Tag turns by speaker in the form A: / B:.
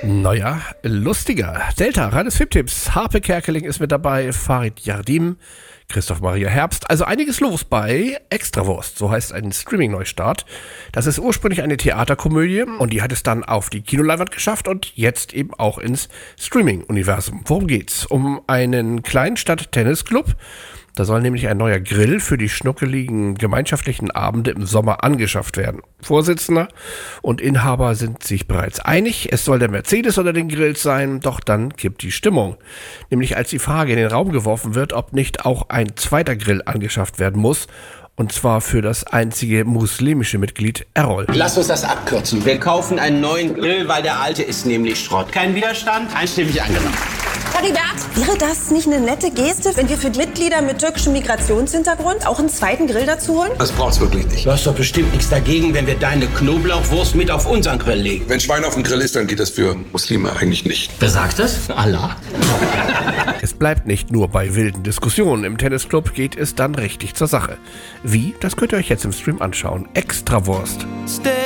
A: Neuer, lustiger. Delta, reines Filmtipps. Harpe Kerkeling ist mit dabei, Farid Yardim, Christoph Maria Herbst. Also einiges los bei Extrawurst, so heißt ein Streaming-Neustart. Das ist ursprünglich eine Theaterkomödie und die hat es dann auf die Kinoleinwand geschafft und jetzt eben auch ins Streaming-Universum. Worum geht's? Um einen Kleinstadt-Tennisclub. Da soll nämlich ein neuer Grill für die schnuckeligen gemeinschaftlichen Abende im Sommer angeschafft werden. Vorsitzender und Inhaber sind sich bereits einig, es soll der Mercedes unter den Grills sein, doch dann kippt die Stimmung. Nämlich als die Frage in den Raum geworfen wird, ob nicht auch ein zweiter Grill angeschafft werden muss, und zwar für das einzige muslimische Mitglied Errol.
B: Lass uns das abkürzen. Wir kaufen einen neuen Grill, weil der alte ist nämlich Schrott. Kein Widerstand? Einstimmig angenommen.
C: Heribert, wäre das nicht eine nette Geste, wenn wir für Mitglieder mit türkischem Migrationshintergrund auch einen zweiten Grill dazu holen?
B: Das braucht's wirklich nicht. Du hast doch bestimmt nichts dagegen, wenn wir deine Knoblauchwurst mit auf unseren Grill legen.
D: Wenn Schwein auf dem Grill ist, dann geht das für Muslime eigentlich nicht.
B: Wer sagt das? Allah.
A: Es bleibt nicht nur bei wilden Diskussionen. Im Tennisclub geht es dann richtig zur Sache. Wie? Das könnt ihr euch jetzt im Stream anschauen. Extrawurst.